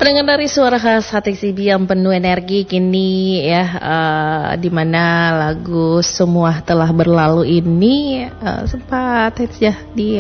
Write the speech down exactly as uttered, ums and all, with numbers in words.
Pendengar dari suara khas hati Sibi yang penuh energi kini ya, uh, di mana lagu Semua Telah Berlalu ini uh, sempat hits ya di